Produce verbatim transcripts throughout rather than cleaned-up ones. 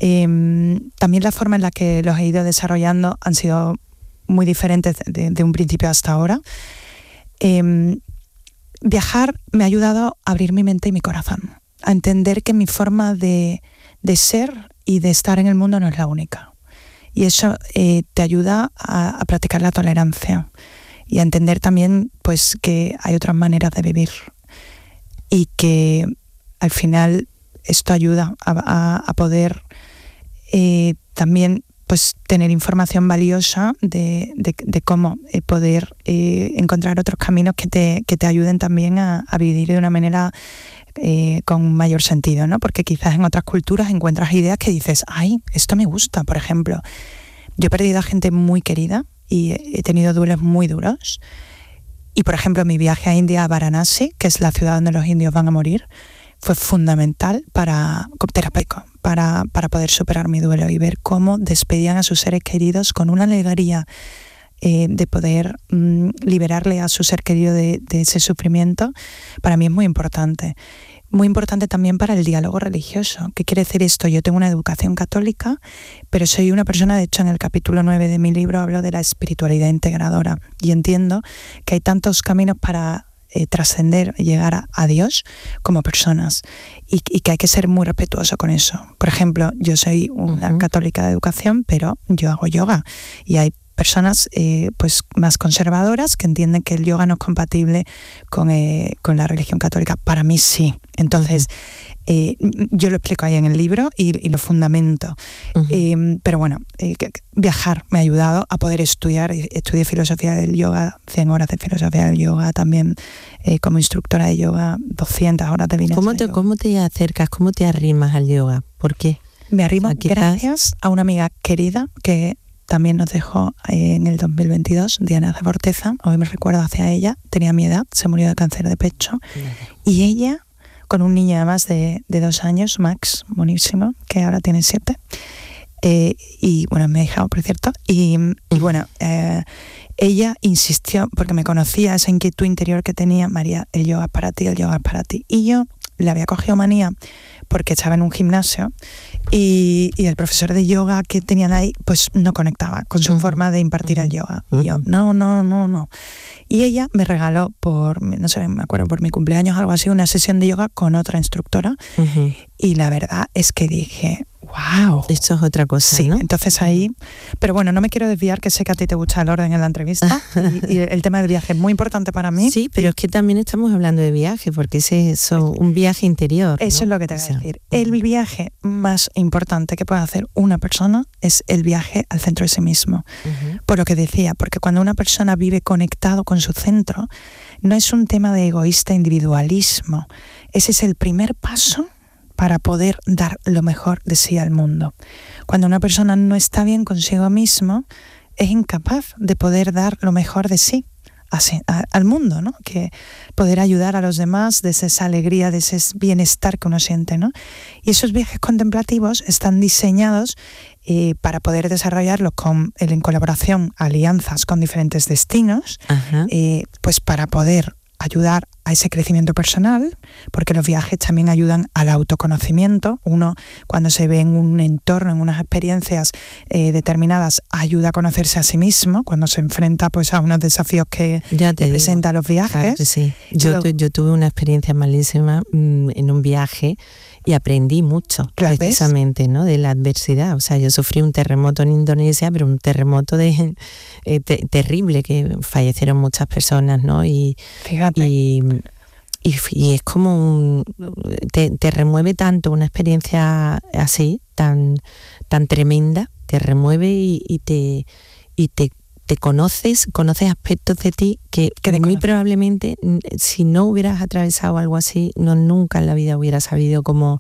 Eh, también la forma en la que los he ido desarrollando han sido muy diferentes de, de un principio hasta ahora. Eh, viajar me ha ayudado a abrir mi mente y mi corazón, a entender que mi forma de, de ser y de estar en el mundo no es la única. Y eso eh, te ayuda a, a practicar la tolerancia y a entender también pues, que hay otras maneras de vivir y que al final esto ayuda a, a, a poder eh, también pues, tener información valiosa de, de, de cómo eh, poder eh, encontrar otros caminos que te, que te ayuden también a, a vivir de una manera eh, con mayor sentido, ¿no? Porque quizás en otras culturas encuentras ideas que dices, ay, esto me gusta. Por ejemplo, yo he perdido a gente muy querida y he tenido duelos muy duros. Y, por ejemplo, mi viaje a India, a Varanasi, que es la ciudad donde los indios van a morir, fue fundamental para, terapéutico, para, para poder superar mi duelo y ver cómo despedían a sus seres queridos con una alegría eh, de poder mm, liberarle a su ser querido de, de ese sufrimiento. Para mí es muy importante. Muy importante también para el diálogo religioso. ¿Qué quiere decir esto? Yo tengo una educación católica, pero soy una persona, de hecho en el capítulo nueve de mi libro hablo de la espiritualidad integradora y entiendo que hay tantos caminos para eh, trascender y llegar a, a Dios como personas y, y que hay que ser muy respetuoso con eso. Por ejemplo, yo soy una uh-huh. católica de educación, pero yo hago yoga y hay personas eh, pues más conservadoras que entienden que el yoga no es compatible con, eh, con la religión católica. Para mí sí. Entonces, eh, yo lo explico ahí en el libro y, y lo fundamento. Uh-huh. Eh, pero bueno, eh, viajar me ha ayudado a poder estudiar. Estudié filosofía del yoga, cien horas de filosofía del yoga, también eh, como instructora de yoga, doscientas horas de vinyasa. ¿Cómo te, ¿Cómo te acercas, cómo te arrimas al yoga? ¿Por qué? Me arrimo o sea, quizás... gracias a una amiga querida que también nos dejó eh, en el dos mil veintidós, Diana Forteza. Hoy me recuerdo hacia ella, tenía mi edad, se murió de cáncer de pecho. Y ella, con un niño además de, de dos años, Max, buenísimo, que ahora tiene siete, eh, y bueno, me ha dejado, por cierto, y, y bueno, eh, ella insistió, porque me conocía esa inquietud interior que tenía, María, el yoga es para ti, el yoga es para ti. Y yo le había cogido manía porque estaba en un gimnasio y, y el profesor de yoga que tenían ahí pues no conectaba con su uh-huh. forma de impartir uh-huh. el yoga. Y yo, no, no, no, no. Y ella me regaló por, no sé, me acuerdo, por mi cumpleaños, algo así, una sesión de yoga con otra instructora. Uh-huh. Y la verdad es que dije, wow. Esto es otra cosa, sí, ¿no? Entonces ahí... Pero bueno, no me quiero desviar, que sé que a ti te gusta el orden en la entrevista. y, y el tema del viaje es muy importante para mí. Sí, pero es que también estamos hablando de viaje, porque ese es un viaje interior, Eso ¿no? es lo que te voy o sea, a decir. El viaje más importante que puede hacer una persona es el viaje al centro de sí mismo. Uh-huh. Por lo que decía, porque cuando una persona vive conectado con su centro, no es un tema de egoísta individualismo. Ese es el primer paso para poder dar lo mejor de sí al mundo. Cuando una persona no está bien consigo mismo, es incapaz de poder dar lo mejor de sí así, a, al mundo, ¿no? Que poder ayudar a los demás desde esa alegría, de ese bienestar que uno siente, ¿no? Y esos viajes contemplativos están diseñados eh, para poder desarrollarlos con, en colaboración, alianzas con diferentes destinos, eh, pues para poder ayudar a ese crecimiento personal, porque los viajes también ayudan al autoconocimiento. Uno, cuando se ve en un entorno, en unas experiencias eh, determinadas, ayuda a conocerse a sí mismo, cuando se enfrenta pues a unos desafíos que ya te presentan los viajes. Claro que sí. Yo, Luego, yo tuve una experiencia malísima mmm, en un viaje y aprendí mucho, precisamente, ¿no? De la adversidad. O sea, yo sufrí un terremoto en Indonesia, pero un terremoto de, eh, te, terrible, que fallecieron muchas personas, ¿no? Y, Fíjate. Y, y, y es como un... Te, te remueve tanto una experiencia así, tan, tan tremenda, te remueve y, y te... Y te te conoces, conoces aspectos de ti que, que muy probablemente, si no hubieras atravesado algo así, no nunca en la vida hubieras sabido cómo,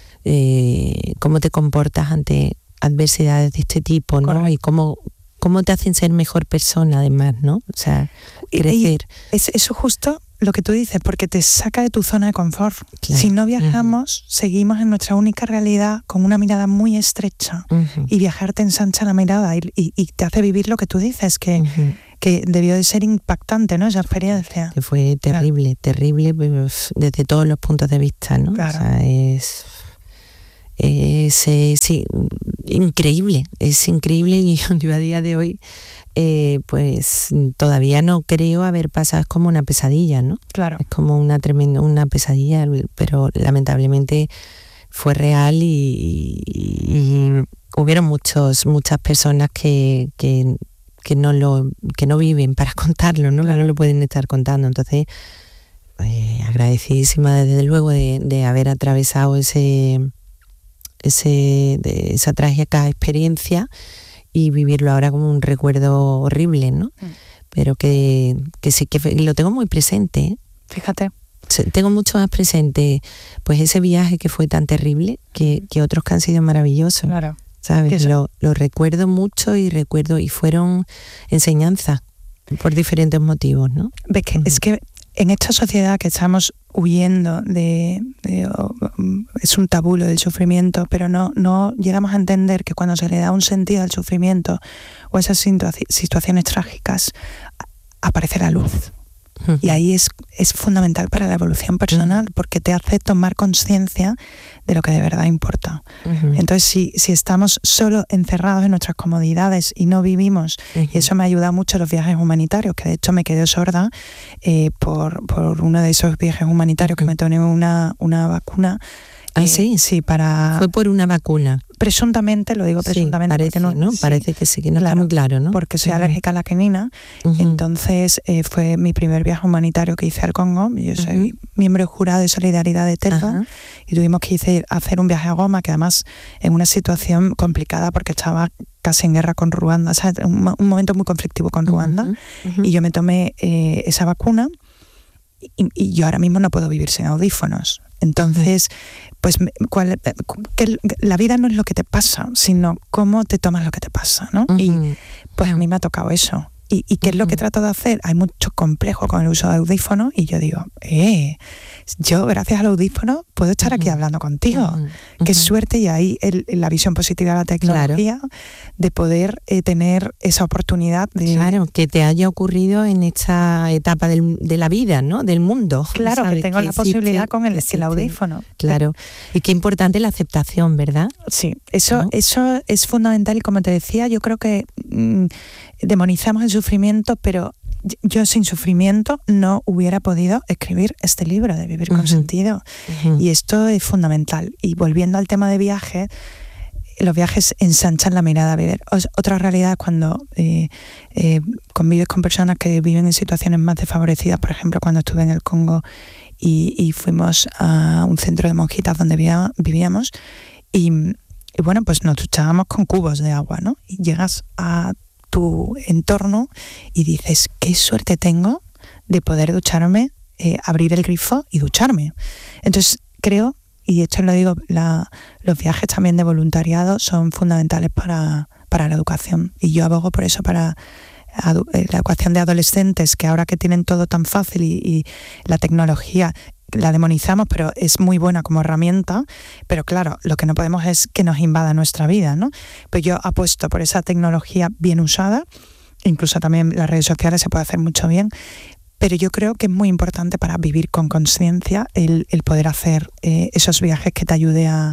eh, cómo te comportas ante adversidades de este tipo, ¿no? Correcto. Y cómo, cómo te hacen ser mejor persona, además, ¿no? O sea, crecer. Y, y es, eso justo lo que tú dices, porque te saca de tu zona de confort. Claro. Si no viajamos, uh-huh. seguimos en nuestra única realidad con una mirada muy estrecha, uh-huh. y viajar te ensancha la mirada y, y, y te hace vivir lo que tú dices, que, uh-huh. que debió de ser impactante, ¿no? Esa experiencia. Que fue terrible, claro. terrible desde todos los puntos de vista, ¿no? Claro. O sea, es... es, eh, sí, increíble, es increíble y yo a día de hoy eh, pues todavía no creo haber pasado, es como una pesadilla, ¿no? Claro. Es como una tremenda, una pesadilla, pero lamentablemente fue real y, y, y hubieron muchos, muchas personas que, que, que, no lo, que no viven para contarlo, ¿no? Claro. Que no lo pueden estar contando, entonces eh, agradecidísima desde luego de, de haber atravesado ese, ese, de esa trágica experiencia y vivirlo ahora como un recuerdo horrible, ¿no? Mm. Pero que, que sí que lo tengo muy presente, ¿eh? Fíjate. Tengo mucho más presente pues ese viaje que fue tan terrible que, que otros que han sido maravillosos. Claro. ¿Sabes? Lo, lo recuerdo mucho y recuerdo y fueron enseñanzas por diferentes motivos, ¿no? Ves que uh-huh. es que en esta sociedad que estamos huyendo de, de oh, es un tabú lo del sufrimiento, pero no, no llegamos a entender que cuando se le da un sentido al sufrimiento o a esas situa- situaciones trágicas aparece la luz. Uh-huh. Y ahí es, es fundamental para la evolución personal, uh-huh. porque te hace tomar conciencia de lo que de verdad importa. Uh-huh. Entonces, si, si estamos solo encerrados en nuestras comodidades y no vivimos, uh-huh. y eso me ayuda mucho a los viajes humanitarios, que de hecho me quedé sorda eh, por, por uno de esos viajes humanitarios, uh-huh. que me tomé una, una vacuna. ¿Ah, eh, sí? Sí, para... Fue por una vacuna. Presuntamente, lo digo presuntamente. Sí, parece, no, ¿no? Sí, parece que sí, que no claro, está muy claro, ¿no? Porque soy uh-huh. alérgica a la quinina. Uh-huh. Entonces, eh, fue mi primer viaje humanitario que hice al Congo. Yo soy uh-huh. miembro jurado de Solidaridad de Telva, uh-huh. y tuvimos que hice, hacer un viaje a Goma, que además en una situación complicada porque estaba casi en guerra con Ruanda, o sea, un, un momento muy conflictivo con Ruanda, uh-huh. Uh-huh. y yo me tomé eh, esa vacuna y, y yo ahora mismo no puedo vivir sin audífonos. Entonces, pues cuál, que la vida no es lo que te pasa, sino cómo te tomas lo que te pasa, ¿no? Uh-huh. Y pues a mí me ha tocado eso. ¿Y, y qué uh-huh. es lo que trato de hacer? Hay mucho complejo con el uso de audífonos y yo digo, eh, yo gracias al audífono puedo estar uh-huh. aquí hablando contigo. Uh-huh. Qué suerte, y ahí el, la visión positiva de la tecnología, claro. de poder eh, tener esa oportunidad de... Claro, que te haya ocurrido en esta etapa del, de la vida, ¿no? Del mundo. Claro, ¿sabes? Que tengo que la existe, posibilidad con el, el audífono. Claro, y qué importante la aceptación, ¿verdad? Sí, eso, ¿no? Eso es fundamental, y como te decía, yo creo que mmm, demonizamos el sufrimiento, pero yo sin sufrimiento no hubiera podido escribir este libro de Vivir con uh-huh. Sentido. Uh-huh. Y esto es fundamental. Y volviendo al tema de viajes, los viajes ensanchan la mirada a vivir. Otra realidad es cuando eh, eh, convives con personas que viven en situaciones más desfavorecidas. Por ejemplo, cuando estuve en el Congo y, y fuimos a un centro de monjitas donde vivía, vivíamos y, y bueno, pues nos duchábamos con cubos de agua, ¿no? Y llegas a tu entorno y dices, qué suerte tengo de poder ducharme, eh, abrir el grifo y ducharme. Entonces creo, y esto lo digo, la, los viajes también de voluntariado son fundamentales para, para la educación, y yo abogo por eso para adu- la educación de adolescentes, que ahora que tienen todo tan fácil y, y la tecnología la demonizamos, pero es muy buena como herramienta, pero claro, lo que no podemos es que nos invada nuestra vida, ¿no? Pues yo apuesto por esa tecnología bien usada, incluso también las redes sociales se puede hacer mucho bien, pero yo creo que es muy importante para vivir con conciencia el, el poder hacer eh, esos viajes que te ayude a,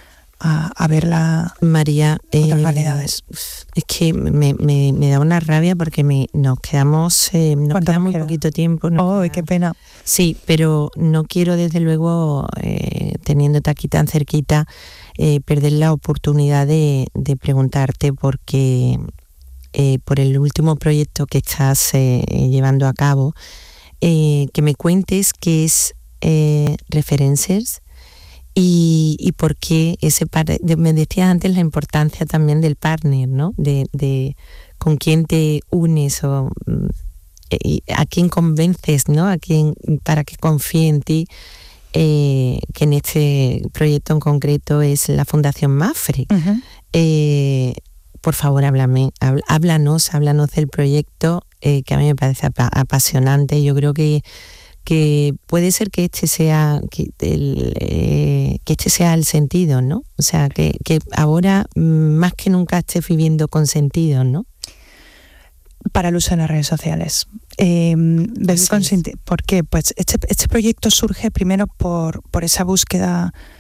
a, a ver la, María, otras eh, realidades. Es que me, me, me da una rabia porque me, nos quedamos, eh, nos queda muy queda? poquito tiempo. ¡Oh, qué pena! Sí, pero no quiero desde luego, eh, teniéndote aquí tan cerquita, eh, perder la oportunidad de, de preguntarte porque eh, por el último proyecto que estás eh, llevando a cabo, eh, que me cuentes qué es eh, Referencers. Y, y por qué ese par, me decías antes la importancia también del partner, ¿no? De, de con quién te unes o eh, a quién convences, ¿no? A quién, para que confíe en ti, eh, que en este proyecto en concreto es la Fundación MAPFRE. Uh-huh. Eh, por favor, háblame, háblanos, háblanos del proyecto, eh, que a mí me parece ap- apasionante. Yo creo que que puede ser que este sea que, el, eh, que este sea el sentido, ¿no? O sea, que, que ahora más que nunca estés viviendo con sentido, ¿no? Para el uso de las redes sociales. Eh, sí. con senti- ¿Por qué? Pues este, este proyecto surge primero por, por esa búsqueda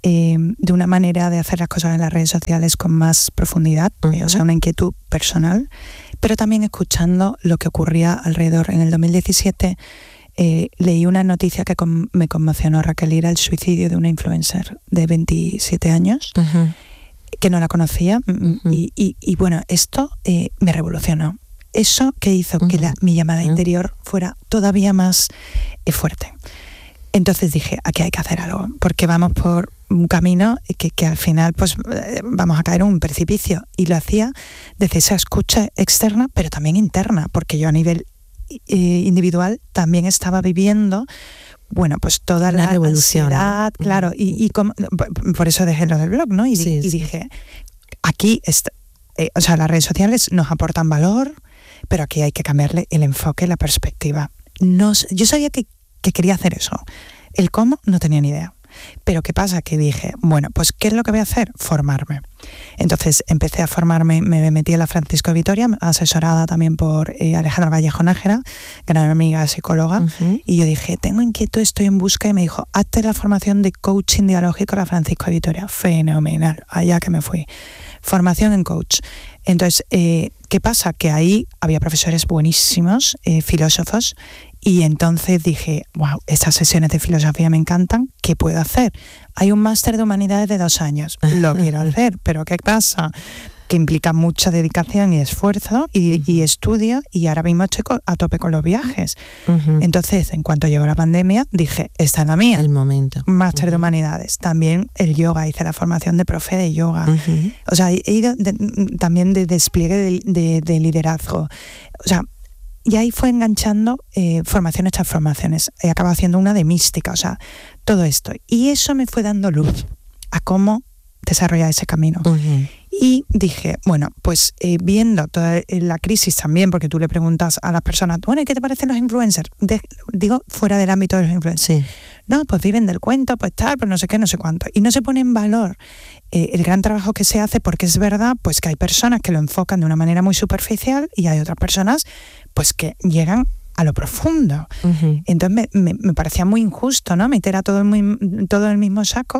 eh, de una manera de hacer las cosas en las redes sociales con más profundidad, uh-huh. eh, o sea, una inquietud personal, pero también escuchando lo que ocurría alrededor. En el dos mil diecisiete eh, leí una noticia que con, me conmocionó, Raquel, era el suicidio de una influencer de veintisiete años, uh-huh. que no la conocía, uh-huh. y, y, y bueno, esto eh, me revolucionó. Eso que hizo uh-huh. que la, mi llamada uh-huh. interior fuera todavía más eh, fuerte. Entonces dije, aquí hay que hacer algo, porque vamos por un camino que, que al final pues vamos a caer en un precipicio. Y lo hacía desde esa escucha externa, pero también interna, porque yo a nivel eh, individual también estaba viviendo, bueno, pues toda la, la revolución, ansiedad, ¿no? Claro, y, y como, por eso dejé lo del blog, ¿no? Y, sí, y sí. dije, aquí, está, eh, o sea, las redes sociales nos aportan valor, pero aquí hay que cambiarle el enfoque, la perspectiva. No, yo sabía que que quería hacer eso. El cómo no tenía ni idea. Pero ¿qué pasa? Que dije, bueno, pues ¿qué es lo que voy a hacer? Formarme. Entonces empecé a formarme, me metí en la Francisco de Vitoria, asesorada también por eh, Alejandra Vallejo Nájera, gran amiga psicóloga, uh-huh. y yo dije, tengo inquietud, estoy en busca, y me dijo, hazte la formación de coaching dialógico en la Francisco de Vitoria. Fenomenal, allá que me fui. Formación en coach. Entonces, eh, ¿qué pasa? Que ahí había profesores buenísimos, eh, filósofos, y entonces dije, wow, estas sesiones de filosofía me encantan, ¿qué puedo hacer? Hay un máster de humanidades de dos años, lo quiero hacer, pero ¿qué pasa? Que implica mucha dedicación y esfuerzo y, uh-huh. y estudio, y ahora mismo estoy a tope con los viajes. Uh-huh. Entonces, en cuanto llegó la pandemia, dije, esta es la mía. El momento. Máster uh-huh. de humanidades. También el yoga, hice la formación de profe de yoga. Uh-huh. O sea, he ido de, también de despliegue de, de, de liderazgo. O sea, y ahí fue enganchando eh, formaciones tras formaciones. He acabado haciendo una de mística, o sea, todo esto. Y eso me fue dando luz a cómo desarrollar ese camino. Uh-huh. Y dije, bueno, pues eh, viendo toda la crisis también, porque tú le preguntas a las personas, bueno, ¿y qué te parecen los influencers? De, digo, fuera del ámbito de los influencers. Sí. No, pues viven del cuento, pues tal, pues no sé qué, no sé cuánto. Y no se pone en valor eh, el gran trabajo que se hace, porque es verdad pues que hay personas que lo enfocan de una manera muy superficial y hay otras personas pues que llegan a lo profundo. Uh-huh. Entonces me, me, me parecía muy injusto, ¿no? Meter a todo, muy, todo en el mismo saco.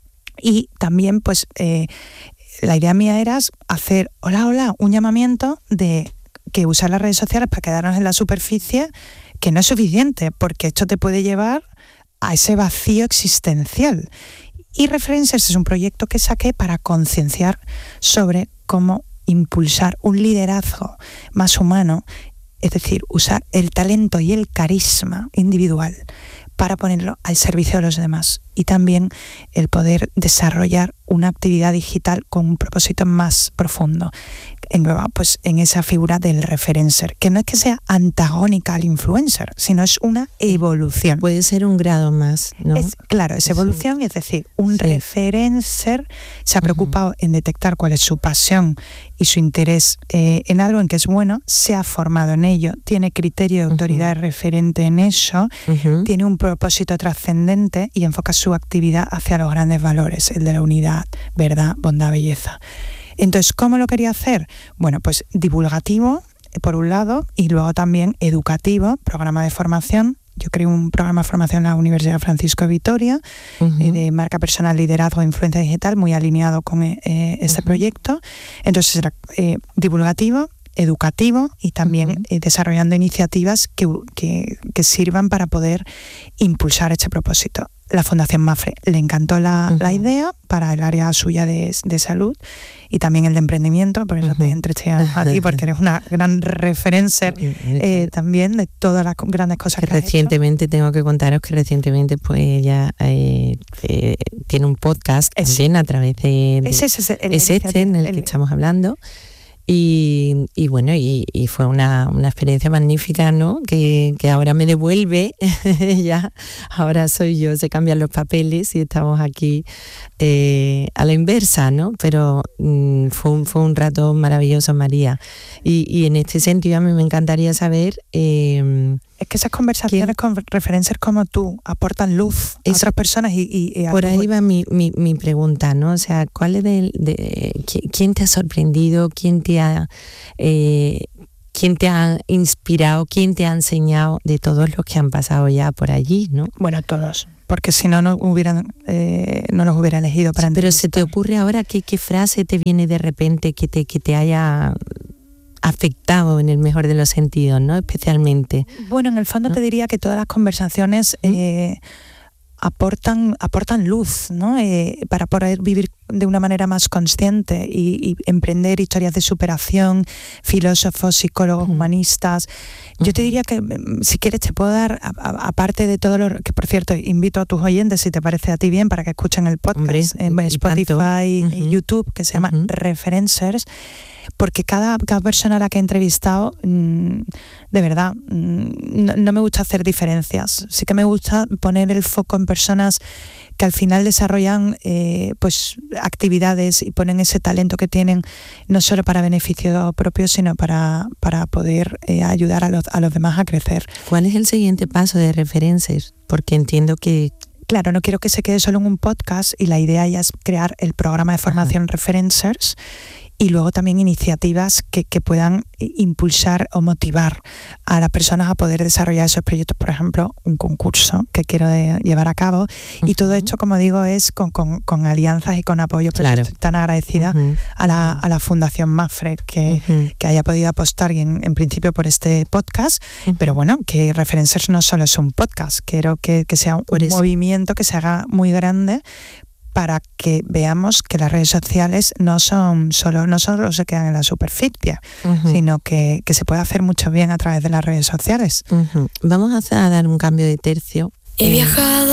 Y también pues eh, la idea mía era hacer, hola, hola, un llamamiento de que usar las redes sociales para quedarnos en la superficie, que no es suficiente, porque esto te puede llevar a ese vacío existencial. Y Referencers es un proyecto que saqué para concienciar sobre cómo impulsar un liderazgo más humano, es decir, usar el talento y el carisma individual para ponerlo al servicio de los demás, y también el poder desarrollar una actividad digital con un propósito más profundo, engloba pues en esa figura del referencer, que no es que sea antagónica al influencer, sino es una evolución. Puede ser un grado más, ¿no? Es, claro, es evolución, sí. Es decir, un sí. referencer se ha preocupado uh-huh. en detectar cuál es su pasión y su interés eh, en algo en que es bueno, se ha formado en ello, tiene criterio de autoridad uh-huh. referente en eso, uh-huh. tiene un propósito trascendente y enfoca su actividad hacia los grandes valores, el de la unidad, verdad, bondad, belleza. Entonces, ¿cómo lo quería hacer? Bueno, pues divulgativo, por un lado, y luego también educativo, programa de formación. Yo creé un programa de formación en la Universidad Francisco de Vitoria, uh-huh. eh, de marca personal, liderazgo e influencia digital, muy alineado con eh, este uh-huh. proyecto. Entonces, era eh, divulgativo, educativo y también uh-huh. eh, desarrollando iniciativas que, que, que sirvan para poder impulsar este propósito. La Fundación Mafre le encantó la, uh-huh. la idea para el área suya de, de salud y también el de emprendimiento, por eso uh-huh. te entrevisté a ti, porque eres una gran referencia eh, también de todas las grandes cosas que, que recientemente has hecho. Tengo que contaros que recientemente pues ella eh, eh, tiene un podcast es, también a través de, de es, ese, es, el, es este en el, el que estamos hablando. Y, y bueno, y, y fue una, una experiencia magnífica, ¿no? Que, que ahora me devuelve, ya, ahora soy yo, se cambian los papeles y estamos aquí eh, a la inversa, ¿no? Pero mm, fue, un, fue un rato maravilloso, María. Y, y en este sentido a mí me encantaría saber... Eh, es que esas conversaciones con referencias como tú aportan luz a otras personas y, y, y a por tu... ahí va mi, mi, mi pregunta, ¿no? O sea, ¿cuál es de, de quién te ha sorprendido, quién te ha eh, quién te ha inspirado, quién te ha enseñado de todos los que han pasado ya por allí, ¿no? Bueno, todos. porque si no, no hubieran eh, no los hubiera elegido para sí, pero ¿se te ocurre ahora qué, qué frase te viene de repente que te, que te haya afectado en el mejor de los sentidos, ¿no? Especialmente. Bueno, en el fondo, ¿no?, te diría que todas las conversaciones ¿Mm? eh, aportan, aportan luz, ¿no? Eh, para poder vivir de una manera más consciente y, y emprender historias de superación, filósofos, psicólogos, uh-huh. humanistas. Yo uh-huh. te diría que, si quieres, te puedo dar, aparte de todo lo que, por cierto, invito a tus oyentes, si te parece a ti bien, para que escuchen el podcast. Hombre, en Spotify y uh-huh. YouTube, que se llama uh-huh. Referencers, porque cada, cada persona a la que he entrevistado, mmm, de verdad, mmm, no, no me gusta hacer diferencias. Sí que me gusta poner el foco en personas que al final desarrollan eh, pues actividades y ponen ese talento que tienen no solo para beneficio propio, sino para, para poder eh, ayudar a los, a los demás a crecer. ¿Cuál es el siguiente paso de Referencers? Porque entiendo que... Claro, no quiero que se quede solo en un podcast, y la idea ya es crear el programa de formación Ajá. Referencers, y luego también iniciativas que, que puedan impulsar o motivar a las personas a poder desarrollar esos proyectos. Por ejemplo, un concurso que quiero de, llevar a cabo. Uh-huh. Y todo esto, como digo, es con, con, con alianzas y con apoyo. Claro. Estoy tan agradecida uh-huh. a, la, a la Fundación Mafre que, uh-huh. que haya podido apostar, y en, en principio por este podcast. Uh-huh. Pero bueno, que Referencers no solo es un podcast. Quiero que, que sea un, un movimiento que se haga muy grande, para que veamos que las redes sociales no son solo, no solo se quedan en la superficie, uh-huh. sino que, que se puede hacer mucho bien a través de las redes sociales. Uh-huh. Vamos a, hacer, a dar un cambio de tercio. He viajado